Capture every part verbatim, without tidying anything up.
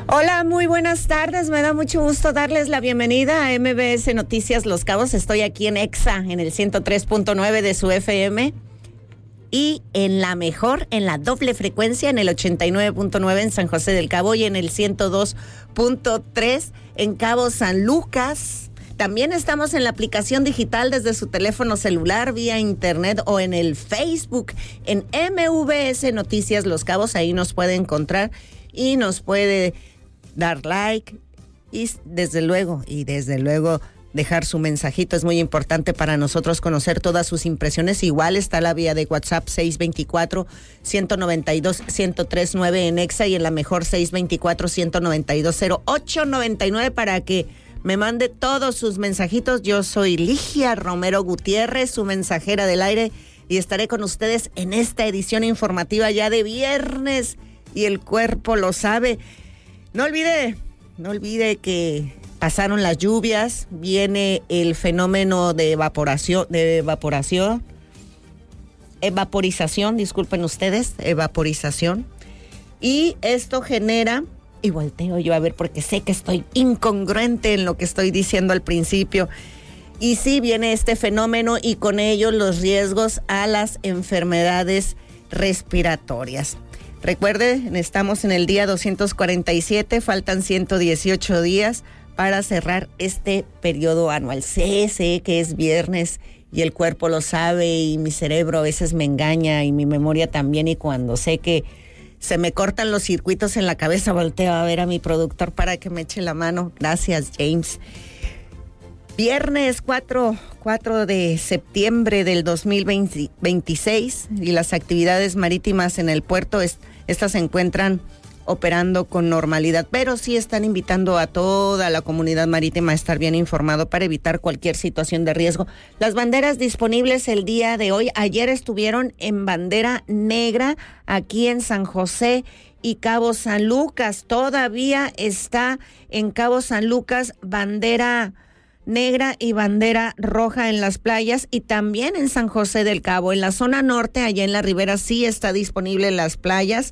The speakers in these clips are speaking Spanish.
Hola, muy buenas tardes. Me da mucho gusto darles la bienvenida a M B S Noticias Los Cabos. Estoy aquí en EXA, en el ciento tres punto nueve de su F M. Y en la mejor, en la doble frecuencia, en el ochenta y nueve punto nueve en San José del Cabo y en el ciento dos punto tres en Cabo San Lucas. También estamos en la aplicación digital desde su teléfono celular, vía internet o en el Facebook, en M V S Noticias Los Cabos. Ahí nos puede encontrar y nos puede dar like y desde luego, y desde luego dejar su mensajito. Es muy importante para nosotros conocer todas sus impresiones. Igual está la vía de WhatsApp seis dos cuatro, uno nueve dos, uno cero tres nueve en EXA y en la mejor seis dos cuatro, uno nueve dos, cero ocho nueve nueve para que me mande todos sus mensajitos. Yo soy Ligia Romero Gutiérrez, su mensajera del aire, y estaré con ustedes en esta edición informativa ya de viernes, y el cuerpo lo sabe. No olvide, no olvide que pasaron las lluvias, viene el fenómeno de evaporación, de evaporación, evaporización, disculpen ustedes, evaporización, y esto genera, y volteo yo a ver porque sé que estoy incongruente en lo que estoy diciendo al principio, y sí viene este fenómeno y con ello los riesgos a las enfermedades respiratorias. Recuerde, estamos en el día doscientos cuarenta y siete, faltan ciento dieciocho días para cerrar este periodo anual. Sé, sé que es viernes y el cuerpo lo sabe y mi cerebro a veces me engaña y mi memoria también, y cuando sé que se me cortan los circuitos en la cabeza volteo a ver a mi productor para que me eche la mano. Gracias, James. Viernes cuatro de septiembre del dos mil veintiséis y las actividades marítimas en el puerto, es, estas se encuentran operando con normalidad, pero sí están invitando a toda la comunidad marítima a estar bien informado para evitar cualquier situación de riesgo. Las banderas disponibles el día de hoy, ayer estuvieron en bandera negra aquí en San José y Cabo San Lucas, todavía está en Cabo San Lucas bandera negra y bandera roja en las playas, y también en San José del Cabo. En la zona norte, allá en la ribera, sí está disponible en las playas.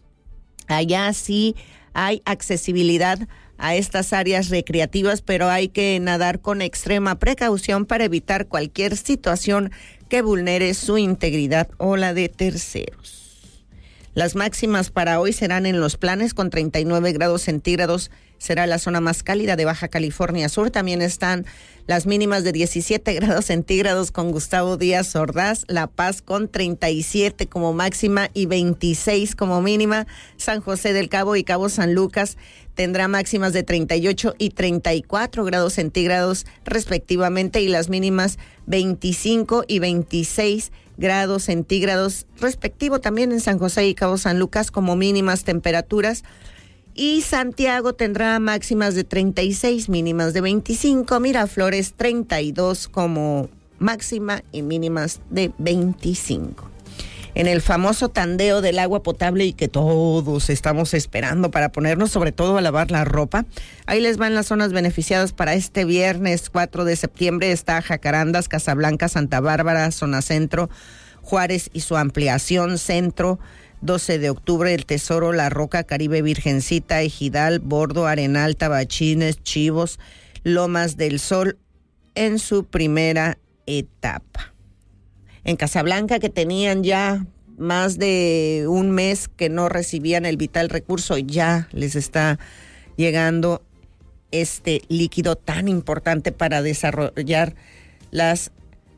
Allá sí hay accesibilidad a estas áreas recreativas, pero hay que nadar con extrema precaución para evitar cualquier situación que vulnere su integridad o la de terceros. Las máximas para hoy serán en Los Planes con treinta y nueve grados centígrados. Será la zona más cálida de Baja California Sur. También están las mínimas de diecisiete grados centígrados con Gustavo Díaz Ordaz. La Paz con treinta y siete como máxima y veintiséis como mínima. San José del Cabo y Cabo San Lucas tendrá máximas de treinta y ocho y treinta y cuatro grados centígrados respectivamente, y las mínimas veinticinco y veintiséis grados centígrados respectivo también en San José y Cabo San Lucas como mínimas temperaturas. Y Santiago tendrá máximas de treinta y seis, mínimas de veinticinco, Miraflores treinta y dos como máxima y mínimas de veinticinco. En el famoso tandeo del agua potable y que todos estamos esperando para ponernos sobre todo a lavar la ropa, ahí les van las zonas beneficiadas para este viernes cuatro de septiembre. Está Jacarandas, Casablanca, Santa Bárbara, zona centro, Juárez y su ampliación centro, doce de octubre, El Tesoro, La Roca, Caribe, Virgencita, Ejidal, Bordo, Arenal, Tabachines, Chivos, Lomas del Sol en su primera etapa. En Casablanca, que tenían ya más de un mes que no recibían el vital recurso, ya les está llegando este líquido tan importante para desarrollar las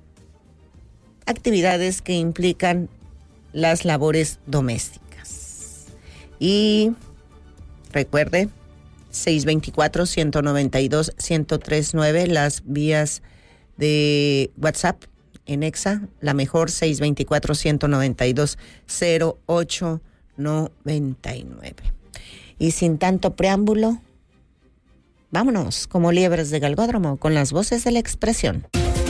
actividades que implican las labores domésticas. Y recuerde, seis dos cuatro, uno nueve dos, uno cero tres nueve, las vías de WhatsApp en EXA, la mejor seis dos cuatro, uno nueve dos, cero ocho nueve nueve. Y sin tanto preámbulo, vámonos como liebres de galgódromo con las voces de la expresión.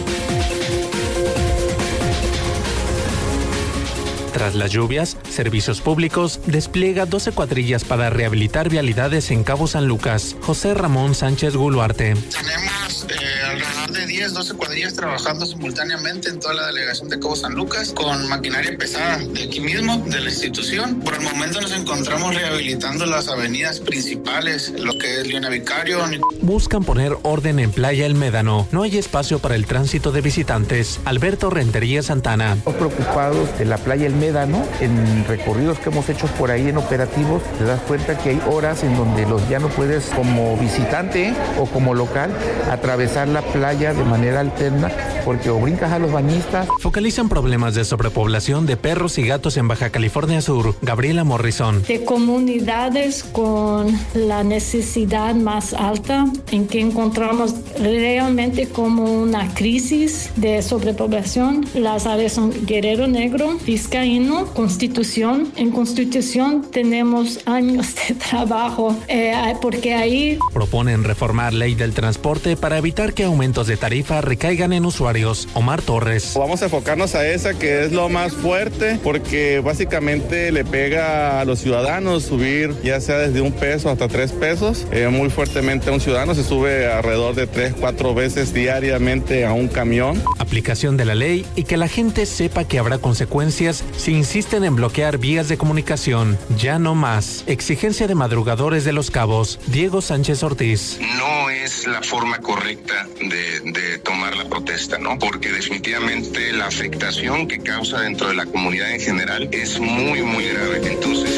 Tras las lluvias, Servicios Públicos despliega doce cuadrillas para rehabilitar vialidades en Cabo San Lucas. José Ramón Sánchez Guluarte. Tenemos eh, alrededor de diez, doce cuadrillas trabajando simultáneamente en toda la delegación de Cabo San Lucas con maquinaria pesada de aquí mismo, de la institución. Por el momento nos encontramos rehabilitando las avenidas principales, lo que es Leona Vicario. Buscan poner orden en Playa El Médano. No hay espacio para el tránsito de visitantes. Alberto Rentería Santana. Estamos preocupados de la Playa El Médano. En recorridos que hemos hecho por ahí en operativos, te das cuenta que hay horas en donde los ya no puedes, como visitante o como local, atravesar la playa de manera alterna, porque o brincas a los bañistas. Focalizan problemas de sobrepoblación de perros y gatos en Baja California Sur. Gabriela Morrison. De comunidades con la necesidad más alta, en que encontramos realmente como una crisis de sobrepoblación. Las áreas son Guerrero Negro, Vizcaíno, Constitución. En Constitución tenemos años de trabajo, eh, porque ahí... Proponen reformar ley del transporte para evitar que aumentos de tarifa recaigan en usuarios. Omar Torres. Vamos a enfocarnos a esa, que es lo más fuerte, porque básicamente le pega a los ciudadanos subir ya sea desde un peso hasta tres pesos. Eh, muy fuertemente a un ciudadano se sube alrededor de tres, cuatro veces diariamente a un camión. Aplicación de la ley y que la gente sepa que habrá consecuencias si insisten en bloquear vías de comunicación. Ya no más. Exigencia de madrugadores de Los Cabos. Diego Sánchez Ortiz. No es la forma correcta de, de tomar la protesta, ¿no? Porque definitivamente la afectación que causa dentro de la comunidad en general es muy, muy grave. Entonces...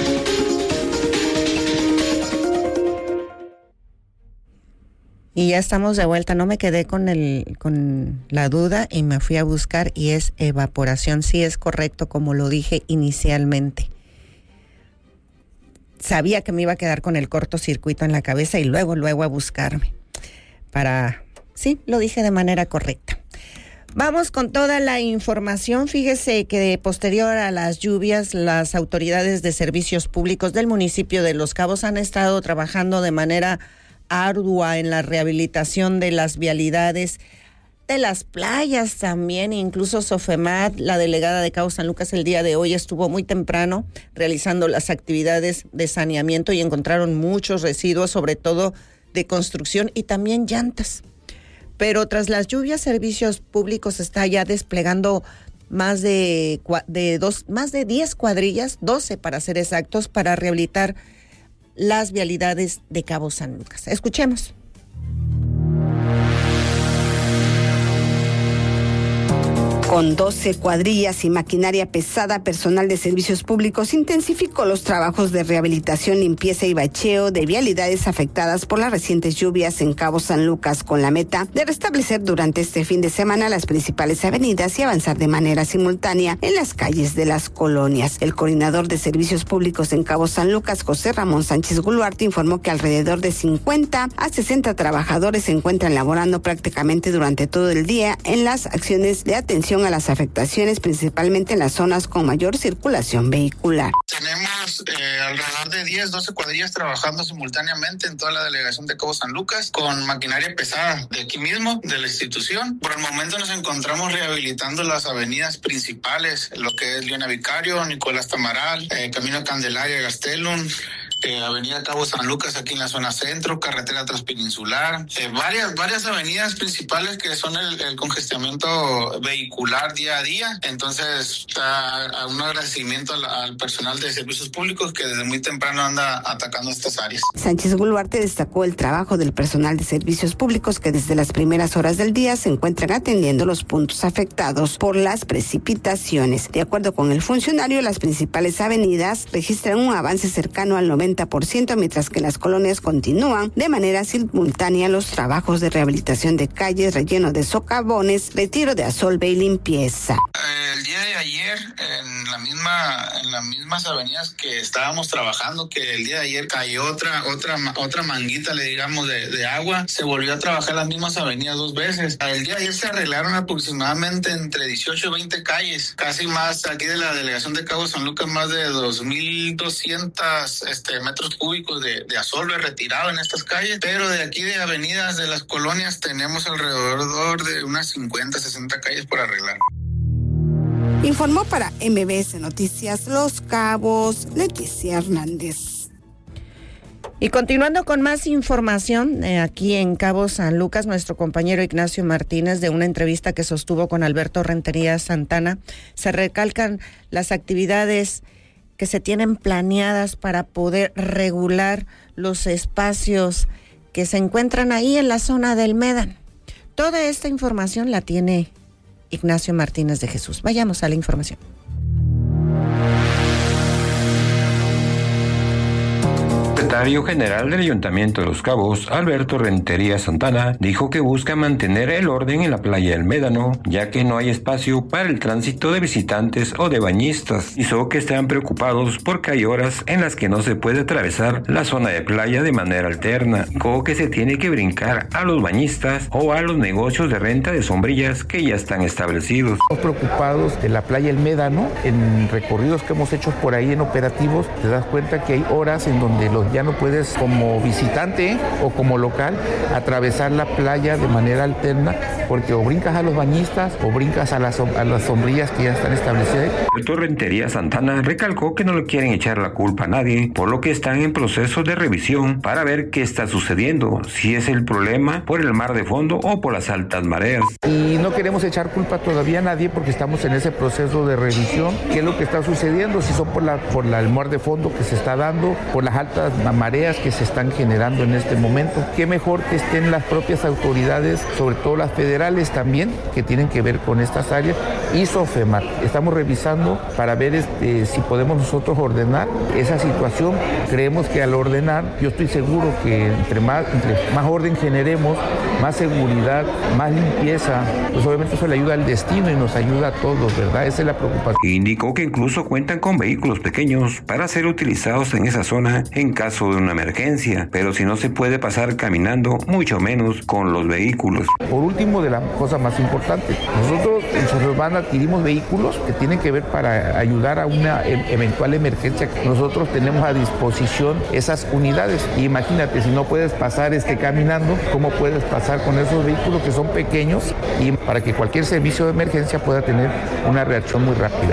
Y ya estamos de vuelta. No me quedé con el con la duda y me fui a buscar, y es evaporación. Sí es correcto, como lo dije inicialmente. Sabía que me iba a quedar con el cortocircuito en la cabeza y luego, luego a buscarme. Para... Sí, lo dije de manera correcta. Vamos con toda la información. Fíjese que posterior a las lluvias, las autoridades de servicios públicos del municipio de Los Cabos han estado trabajando de manera ardua en la rehabilitación de las vialidades, de las playas también. Incluso Sofemat, la delegada de Cabo San Lucas, el día de hoy estuvo muy temprano realizando las actividades de saneamiento y encontraron muchos residuos, sobre todo de construcción y también llantas. Pero tras las lluvias, Servicios Públicos está ya desplegando más de, de dos, más de diez cuadrillas, doce para ser exactos, para rehabilitar las vialidades de Cabo San Lucas. Escuchemos. Con doce cuadrillas y maquinaria pesada, personal de servicios públicos intensificó los trabajos de rehabilitación, limpieza y bacheo de vialidades afectadas por las recientes lluvias en Cabo San Lucas, con la meta de restablecer durante este fin de semana las principales avenidas y avanzar de manera simultánea en las calles de las colonias. El coordinador de servicios públicos en Cabo San Lucas, José Ramón Sánchez Guluarte, informó que alrededor de cincuenta a sesenta trabajadores se encuentran laborando prácticamente durante todo el día en las acciones de atención a las afectaciones, principalmente en las zonas con mayor circulación vehicular. Tenemos eh, alrededor de diez, doce cuadrillas trabajando simultáneamente en toda la delegación de Cabo San Lucas con maquinaria pesada de aquí mismo, de la institución. Por el momento nos encontramos rehabilitando las avenidas principales, lo que es Leona Vicario, Nicolás Tamaral, eh, Camino Candelaria, Gastelum, Eh, Avenida Cabo San Lucas aquí en la zona centro, carretera transpeninsular, eh, varias varias avenidas principales que son el, el congestionamiento vehicular día a día. Entonces, a, a un agradecimiento al, al personal de servicios públicos que desde muy temprano anda atacando estas áreas. Sánchez Guluarte destacó el trabajo del personal de servicios públicos que desde las primeras horas del día se encuentran atendiendo los puntos afectados por las precipitaciones. De acuerdo con el funcionario, las principales avenidas registran un avance cercano al noventa por ciento, mientras que las colonias continúan de manera simultánea los trabajos de rehabilitación de calles, relleno de socavones, retiro de asolve y limpieza. El día de ayer, en la misma, en las mismas avenidas que estábamos trabajando, que el día de ayer cayó otra, otra, otra manguita, le digamos, de, de agua, se volvió a trabajar las mismas avenidas dos veces. El día de ayer se arreglaron aproximadamente entre dieciocho y veinte calles, casi más aquí de la delegación de Cabo San Lucas, más de dos mil doscientos este, metros cúbicos de, de asolve retirado en estas calles, pero de aquí de avenidas de las colonias tenemos alrededor de unas cincuenta, sesenta calles por arreglar. Informó para M B S Noticias Los Cabos, Leticia Hernández. Y continuando con más información, eh, aquí en Cabo San Lucas, nuestro compañero Ignacio Martínez, de una entrevista que sostuvo con Alberto Rentería Santana, se recalcan las actividades que se tienen planeadas para poder regular los espacios que se encuentran ahí en la zona del Médano. Toda esta información la tiene Ignacio Martínez de Jesús. Vayamos a la información. El secretario general del Ayuntamiento de Los Cabos, Alberto Rentería Santana, dijo que busca mantener el orden en la playa del Médano, ya que no hay espacio para el tránsito de visitantes o de bañistas. Hizo que están preocupados porque hay horas en las que no se puede atravesar la zona de playa de manera alterna, o que se tiene que brincar a los bañistas o a los negocios de renta de sombrillas que ya están establecidos. Estamos preocupados de la playa del Médano. En recorridos que hemos hecho por ahí en operativos, te das cuenta que hay horas en donde los ya no puedes, como visitante o como local, atravesar la playa de manera alterna, porque o brincas a los bañistas o brincas a las, a las sombrillas que ya están establecidas. Alberto Rentería Santana recalcó que no le quieren echar la culpa a nadie, por lo que están en proceso de revisión para ver qué está sucediendo, si es el problema por el mar de fondo o por las altas mareas. Y no queremos echar culpa todavía a nadie porque estamos en ese proceso de revisión. ¿Qué es lo que está sucediendo? Si son por la por la, el mar de fondo que se está dando, por las altas mareas que se están generando en este momento. Qué mejor que estén las propias autoridades, sobre todo las federales también, que tienen que ver con estas áreas, y SOFEMAT. Estamos revisando para ver este, si podemos nosotros ordenar esa situación. Creemos que al ordenar, yo estoy seguro que entre más, entre más orden generemos, más seguridad, más limpieza, pues obviamente eso le ayuda al destino y nos ayuda a todos, ¿verdad? Esa es la preocupación. Indicó que incluso cuentan con vehículos pequeños para ser utilizados en esa zona en caso de una emergencia, pero si no se puede pasar caminando, mucho menos con los vehículos. Por último, de la cosa más importante, nosotros en Suburbana adquirimos vehículos que tienen que ver para ayudar a una e- eventual emergencia. Nosotros tenemos a disposición esas unidades. Y imagínate, si no puedes pasar este caminando, ¿cómo puedes pasar con esos vehículos que son pequeños y para que cualquier servicio de emergencia pueda tener una reacción muy rápida?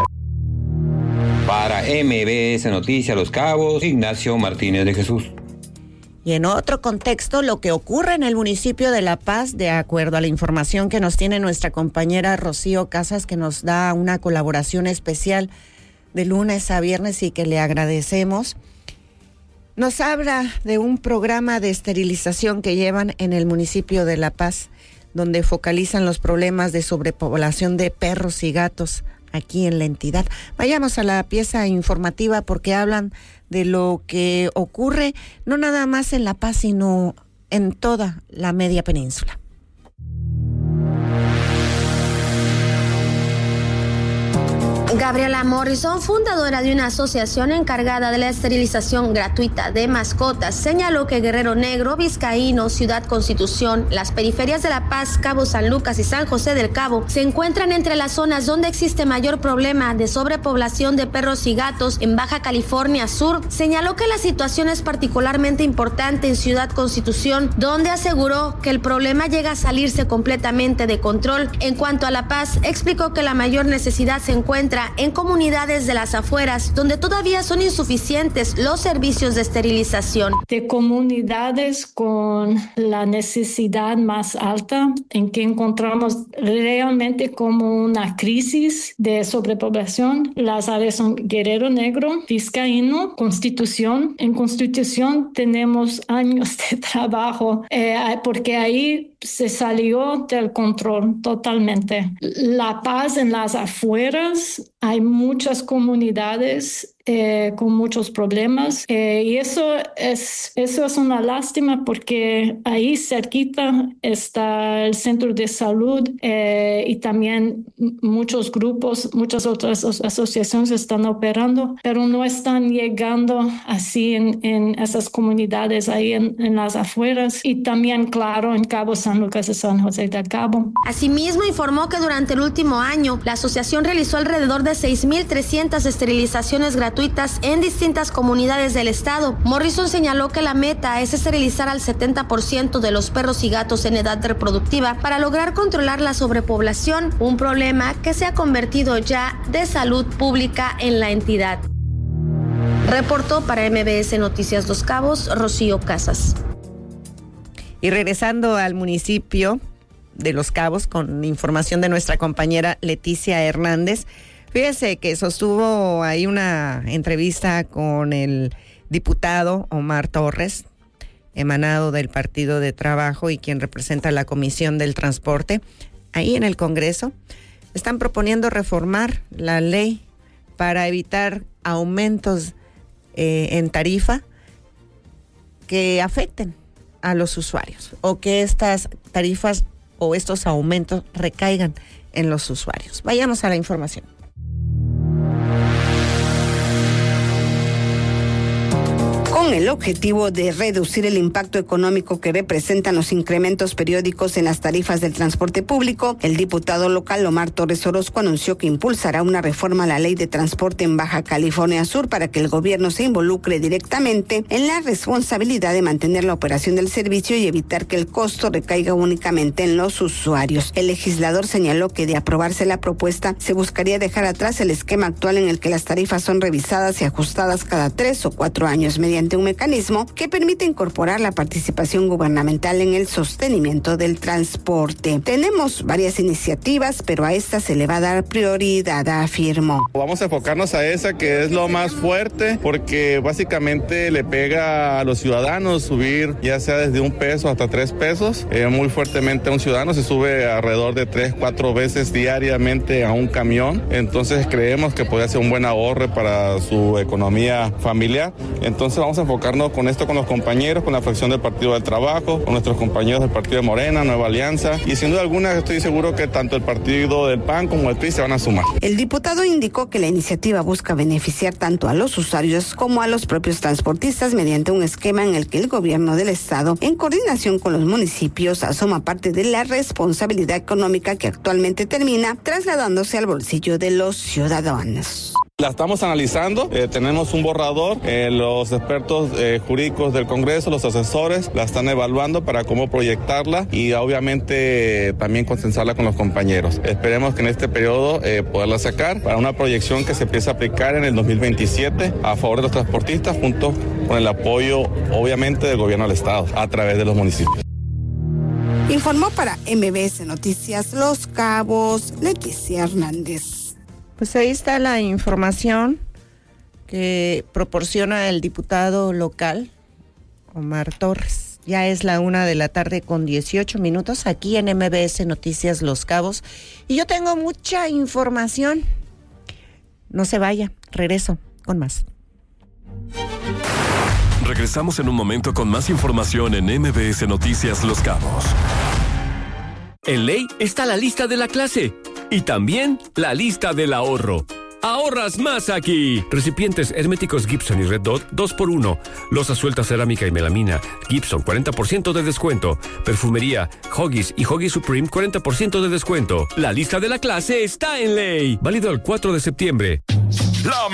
Para M B S Noticias Los Cabos, Ignacio Martínez de Jesús. Y en otro contexto, lo que ocurre en el municipio de La Paz, de acuerdo a la información que nos tiene nuestra compañera Rocío Casas, que nos da una colaboración especial de lunes a viernes y que le agradecemos, nos habla de un programa de esterilización que llevan en el municipio de La Paz, donde focalizan los problemas de sobrepoblación de perros y gatos aquí en la entidad. Vayamos a la pieza informativa porque hablan de lo que ocurre no nada más en La Paz, sino en toda la media península. Gabriela Morrison, fundadora de una asociación encargada de la esterilización gratuita de mascotas, señaló que Guerrero Negro, Vizcaíno, Ciudad Constitución, las periferias de La Paz, Cabo San Lucas y San José del Cabo se encuentran entre las zonas donde existe mayor problema de sobrepoblación de perros y gatos en Baja California Sur. Señaló que la situación es particularmente importante en Ciudad Constitución, donde aseguró que el problema llega a salirse completamente de control. En cuanto a La Paz, explicó que la mayor necesidad se encuentra en comunidades de las afueras, donde todavía son insuficientes los servicios de esterilización. De comunidades con la necesidad más alta, en que encontramos realmente como una crisis de sobrepoblación. Las áreas son Guerrero Negro, Vizcaíno, Constitución. En Constitución tenemos años de trabajo, eh, porque ahí se salió del control totalmente. La Paz en las afueras, hay muchas comunidades eh, con muchos problemas eh, y eso es, eso es una lástima porque ahí cerquita está el centro de salud eh, y también muchos grupos, muchas otras asociaciones están operando, pero no están llegando así en, en esas comunidades ahí en, en las afueras y también, claro, en Cabo San Lucas y San José del Cabo. Asimismo, informó que durante el último año la asociación realizó alrededor de seis mil trescientas esterilizaciones gratuitas en distintas comunidades del estado. Morrison señaló que la meta es esterilizar al setenta por ciento de los perros y gatos en edad reproductiva para lograr controlar la sobrepoblación, un problema que se ha convertido ya de salud pública en la entidad. Reportó para M B S Noticias Los Cabos, Rocío Casas. Y regresando al municipio de Los Cabos con información de nuestra compañera Leticia Hernández, fíjese que sostuvo ahí una entrevista con el diputado Omar Torres, emanado del Partido de Trabajo y quien representa la Comisión del Transporte. Ahí en el Congreso están proponiendo reformar la ley para evitar aumentos eh, en tarifa que afecten a los usuarios o que estas tarifas o estos aumentos recaigan en los usuarios. Vayamos a la información. Con el objetivo de reducir el impacto económico que representan los incrementos periódicos en las tarifas del transporte público, el diputado local Omar Torres Orozco anunció que impulsará una reforma a la ley de transporte en Baja California Sur para que el gobierno se involucre directamente en la responsabilidad de mantener la operación del servicio y evitar que el costo recaiga únicamente en los usuarios. El legislador señaló que de aprobarse la propuesta se buscaría dejar atrás el esquema actual en el que las tarifas son revisadas y ajustadas cada tres o cuatro años mediante un mecanismo que permite incorporar la participación gubernamental en el sostenimiento del transporte. Tenemos varias iniciativas, pero a esta se le va a dar prioridad, afirmó. Vamos a enfocarnos a esa que es lo más fuerte, porque básicamente le pega a los ciudadanos subir ya sea desde un peso hasta tres pesos. Eh, muy fuertemente a un ciudadano se sube alrededor de tres, cuatro veces diariamente a un camión. Entonces creemos que puede ser un buen ahorro para su economía familiar. Entonces vamos a enfocarnos con esto con los compañeros, con la fracción del Partido del Trabajo, con nuestros compañeros del Partido de Morena, Nueva Alianza, y sin duda alguna estoy seguro que tanto el Partido del P A N como el P R I se van a sumar. El diputado indicó que la iniciativa busca beneficiar tanto a los usuarios como a los propios transportistas mediante un esquema en el que el gobierno del estado, en coordinación con los municipios, asuma parte de la responsabilidad económica que actualmente termina trasladándose al bolsillo de los ciudadanos. La estamos analizando, eh, tenemos un borrador, eh, los expertos eh, jurídicos del Congreso, los asesores, la están evaluando para cómo proyectarla y obviamente eh, también consensarla con los compañeros. Esperemos que en este periodo eh, poderla sacar para una proyección que se empiece a aplicar en el dos mil veintisiete a favor de los transportistas junto con el apoyo obviamente del gobierno del estado a través de los municipios. Informó para M B S Noticias Los Cabos, Leticia Hernández. Pues ahí está la información que proporciona el diputado local, Omar Torres. Ya es la una de la tarde con dieciocho minutos aquí en M B S Noticias Los Cabos. Y yo tengo mucha información. No se vaya, regreso con más. Regresamos en un momento con más información en M B S Noticias Los Cabos. En ley está la lista de la clase y también la lista del ahorro. Ahorras más aquí. Recipientes herméticos Gibson y Red Dot dos por uno. Loza suelta cerámica y melamina Gibson cuarenta por ciento de descuento. Perfumería Huggies y Huggies Supreme cuarenta por ciento de descuento. La lista de la clase está en ley. Válido el cuatro de septiembre. La